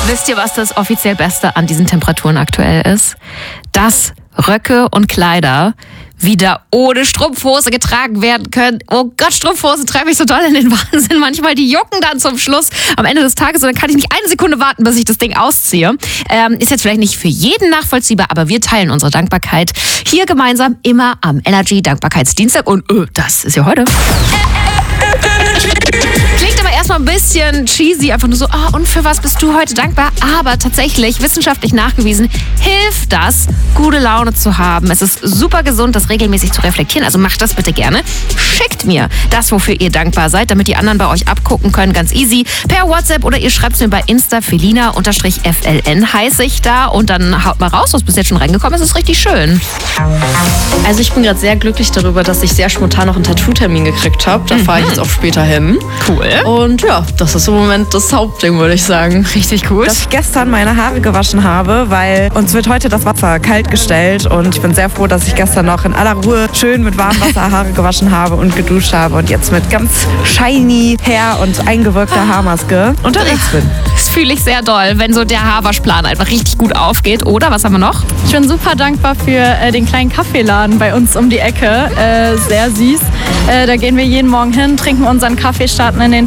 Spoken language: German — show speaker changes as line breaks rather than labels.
Wisst ihr, was das offiziell Beste an diesen Temperaturen aktuell ist? Dass Röcke und Kleider wieder ohne Strumpfhose getragen werden können. Oh Gott, Strumpfhosen treiben mich so doll in den Wahnsinn. Manchmal, die jucken dann zum Schluss am Ende des Tages und dann kann ich nicht eine Sekunde warten, bis ich das Ding ausziehe. Ist jetzt vielleicht nicht für jeden nachvollziehbar, aber wir teilen unsere Dankbarkeit hier gemeinsam immer am Energy Dankbarkeitsdienstag und das ist ja heute. Klingt aber erstmal ein bisschen cheesy, einfach nur so, und für was bist du heute dankbar? Aber tatsächlich, wissenschaftlich nachgewiesen, hilft das, gute Laune zu haben. Es ist super gesund, das regelmäßig zu reflektieren, also macht das bitte gerne. Schickt mir das, wofür ihr dankbar seid, damit die anderen bei euch abgucken können, ganz easy, per WhatsApp oder ihr schreibt es mir bei Insta, Felina_FLN heiße ich da und dann haut mal raus, was bis jetzt schon reingekommen ist, ist richtig schön.
Also ich bin gerade sehr glücklich darüber, dass ich sehr spontan noch einen Tattoo-Termin gekriegt habe. Da fahre ich jetzt auch später hin.
Cool.
Und ja, das ist im Moment das Hauptding, würde ich sagen.
Richtig gut.
Dass ich gestern meine Haare gewaschen habe, weil uns wird heute das Wasser kalt gestellt und ich bin sehr froh, dass ich gestern noch in aller Ruhe schön mit warmem Wasser Haare gewaschen habe und geduscht habe und jetzt mit ganz shiny Hair und eingewirkter Haarmaske unterwegs bin.
Das fühle ich sehr doll, wenn so der Haarwaschplan einfach richtig gut aufgeht. Oder, was haben wir noch?
Ich bin super dankbar für den kleinen Kaffeeladen bei uns um die Ecke. Sehr süß. Da gehen wir jeden Morgen hin, trinken unseren Kaffee, starten in den